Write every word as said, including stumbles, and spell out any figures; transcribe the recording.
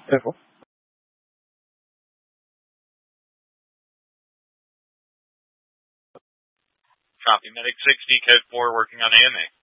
Careful. Copy. Medic sixty, code four, working on A M A.